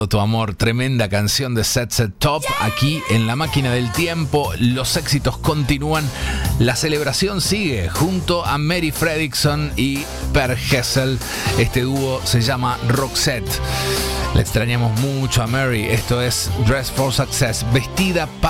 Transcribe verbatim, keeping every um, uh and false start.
Tu amor, tremenda canción de Set Set Top aquí en La Máquina del Tiempo. Los éxitos continúan, la celebración sigue junto a Mary Fredriksson y Per Gessle. Este dúo se llama Roxette. Le extrañamos mucho a Mary. Esto es Dress for Success, vestida para